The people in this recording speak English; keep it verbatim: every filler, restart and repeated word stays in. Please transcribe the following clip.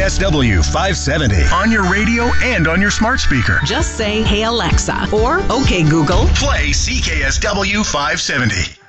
S W five seventy on your radio and on your smart speaker. Just say, "Hey Alexa," or "Okay Google, play C K S W five seventy."